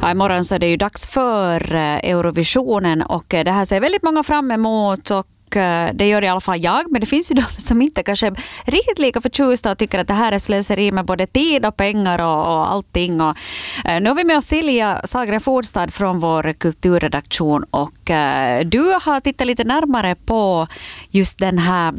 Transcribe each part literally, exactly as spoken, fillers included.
Ja, imorgon så är det ju dags för Eurovisionen och det här ser väldigt många fram emot och det gör i alla fall jag, men det finns ju de som inte kanske är riktigt lika förtjusta och tycker att det här är slöseri med både tid och pengar och, och allting. Och, eh, nu har vi med oss Silja Sagren Fordstad från vår kulturredaktion och eh, du har tittat lite närmare på just den här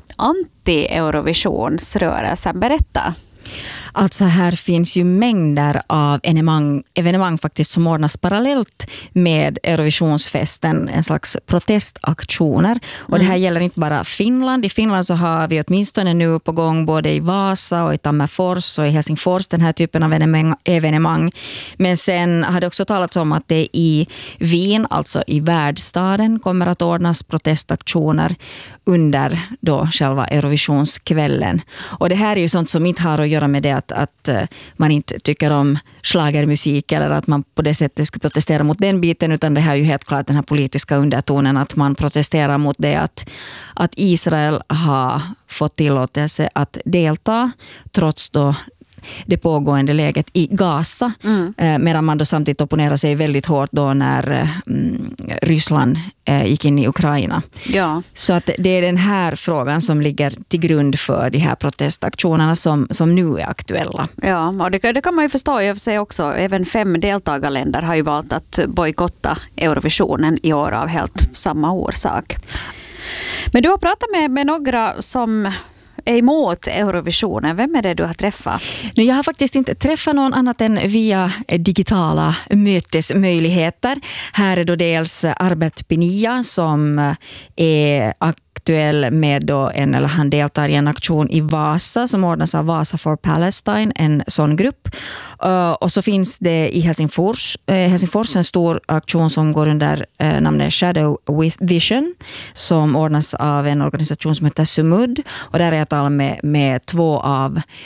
anti-Eurovisionsrörelsen. Berätta. Alltså här finns ju mängder av evenemang, evenemang faktiskt som ordnas parallellt med Eurovisionsfesten, en slags protestaktioner. Och mm. det här gäller inte bara Finland. I Finland så har vi åtminstone nu på gång både i Vasa och i Tammerfors och i Helsingfors den här typen av evenemang. Men sen har det också talats om att det i Wien, alltså i värdstaden, kommer att ordnas protestaktioner under då själva Eurovisionskvällen. Och det här är ju sånt som inte har att göra med det att, att man inte tycker om schlagermusik eller att man på det sättet ska protestera mot den biten, utan det här är ju helt klart den här politiska undertonen att man protesterar mot det att, att Israel har fått tillåtelse att delta trots då det pågående läget i Gaza, mm. eh, medan man då samtidigt opponerar sig väldigt hårt då när eh, Ryssland eh, gick in i Ukraina. Ja. Så att det är den här frågan som ligger till grund för de här protestaktionerna som, som nu är aktuella. Ja, och det, det kan man ju förstå i och för sig också. Även fem deltagarländer har ju valt att bojkotta Eurovisionen i år av helt samma orsak. Men du har pratat med, med några som är emot Eurovisionen. Vem är det du har träffat? Jag har faktiskt inte träffat någon annat än via digitala mötesmöjligheter. Här är då dels Albert Pinilla som är aktuell med då en, eller han deltar i en aktion i Vasa som ordnas av Vasa for Palestine, en sån grupp. Uh, och så finns det i Helsingfors, uh, Helsingfors en stor aktion som går under uh, namnet Shadow Vision som ordnas av en organisation som heter Sumud, och där är jag talat med, med två av